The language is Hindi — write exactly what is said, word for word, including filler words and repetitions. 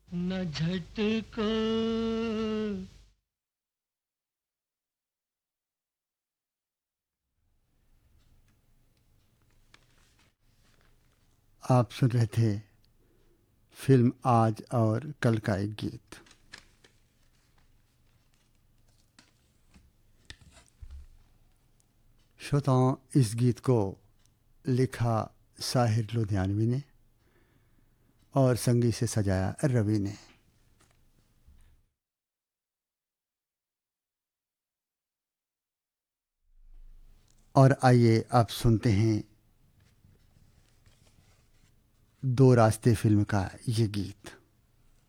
न झटको। आप सुन रहे थे फिल्म आज और कल का एक गीत। श्रोताओं, इस गीत को लिखा साहिर लुधियानवी ने और संगीत से सजाया रवि ने। और आइए आप सुनते हैं दो रास्ते फिल्म का ये गीत।